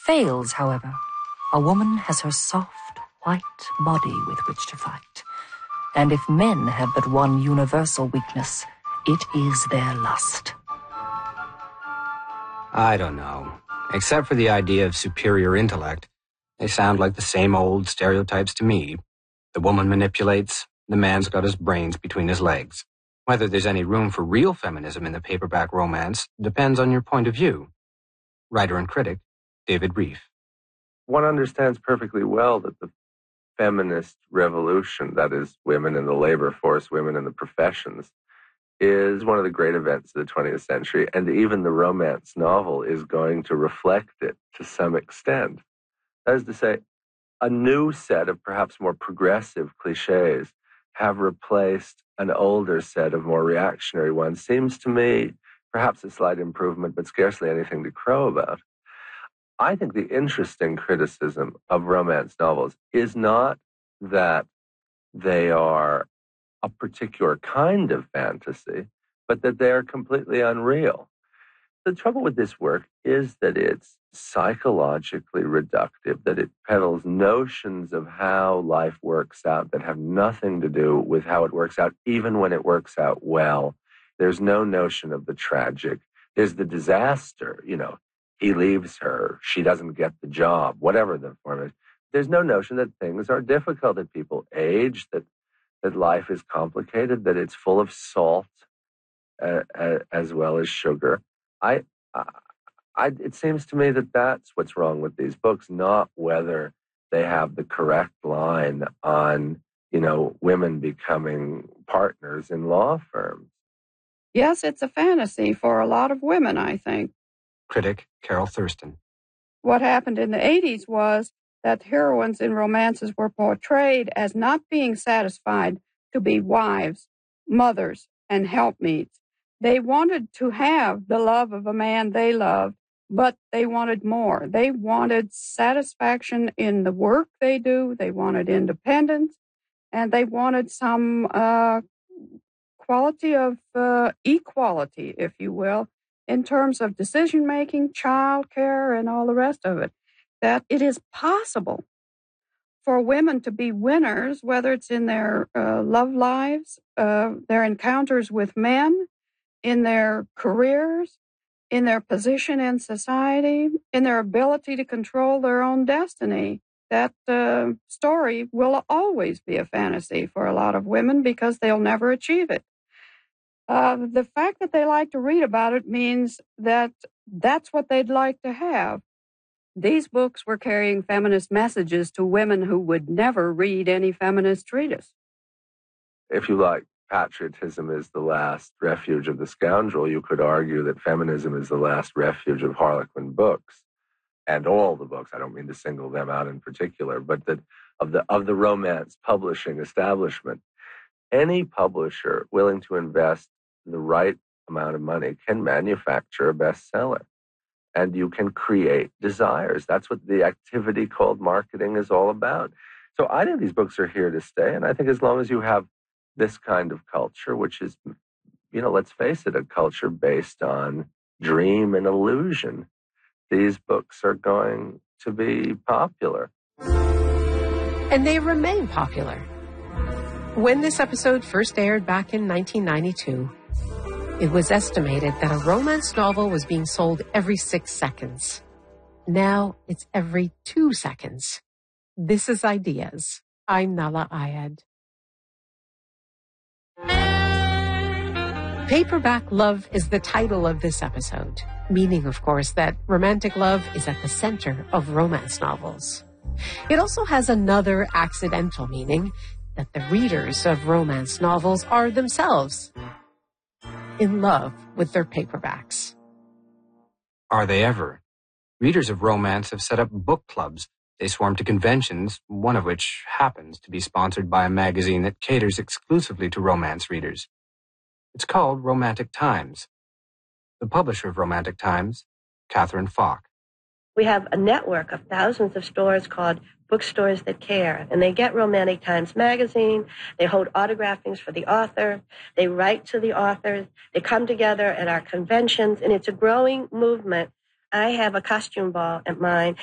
fails, however, a woman has her soft, white body with which to fight. And if men have but one universal weakness, it is their lust. I don't know. Except for the idea of superior intellect, they sound like the same old stereotypes to me. The woman manipulates, the man's got his brains between his legs. Whether there's any room for real feminism in the paperback romance depends on your point of view. Writer and critic, David Reef. One understands perfectly well that the feminist revolution, that is, women in the labor force, women in the professions, is one of the great events of the 20th century, and even the romance novel is going to reflect it to some extent. That is to say, a new set of perhaps more progressive cliches have replaced an older set of more reactionary ones. Seems to me perhaps a slight improvement, but scarcely anything to crow about. I think the interesting criticism of romance novels is not that they are a particular kind of fantasy, but that they are completely unreal. The trouble with this work is that it's psychologically reductive, that it peddles notions of how life works out that have nothing to do with how it works out, even when it works out well. There's no notion of the tragic. There's the disaster, he leaves her, she doesn't get the job, whatever the form is. There's no notion that things are difficult, that people age, that life is complicated, that it's full of salt as well as sugar. It seems to me that that's what's wrong with these books, not whether they have the correct line on, women becoming partners in law firms. Yes, it's a fantasy for a lot of women, I think. Critic Carol Thurston. What happened in the 80s was that heroines in romances were portrayed as not being satisfied to be wives, mothers, and helpmeets. They wanted to have the love of a man they loved, but they wanted more. They wanted satisfaction in the work they do. They wanted independence, and they wanted some quality of equality, if you will, in terms of decision-making, child care, and all the rest of it. That it is possible for women to be winners, whether it's in their love lives, their encounters with men, in their careers, in their position in society, in their ability to control their own destiny. That story will always be a fantasy for a lot of women because they'll never achieve it. The fact that they like to read about it means that that's what they'd like to have. These books were carrying feminist messages to women who would never read any feminist treatise. If you like, patriotism is the last refuge of the scoundrel. You could argue that feminism is the last refuge of Harlequin books, and all the books. I don't mean to single them out in particular, but that of the romance publishing establishment, any publisher willing to invest the right amount of money can manufacture a bestseller. And you can create desires. That's what the activity called marketing is all about. So I think these books are here to stay. And I think as long as you have this kind of culture, which is, let's face it, a culture based on dream and illusion, these books are going to be popular. And they remain popular. When this episode first aired back in 1992, it was estimated that a romance novel was being sold every 6 seconds. Now it's every 2 seconds. This is Ideas. I'm Nahlah Ayed. Paperback love is the title of this episode, meaning, of course, that romantic love is at the center of romance novels. It also has another accidental meaning, that the readers of romance novels are themselves in love with their paperbacks. Are they ever? Readers of romance have set up book clubs. They swarm to conventions, one of which happens to be sponsored by a magazine that caters exclusively to romance readers. It's called Romantic Times. The publisher of Romantic Times, Catherine Falk. We have a network of thousands of stores called Bookstores That Care, and they get Romantic Times magazine, they hold autographings for the author, they write to the authors, they come together at our conventions, and it's a growing movement. I have a costume ball at mine,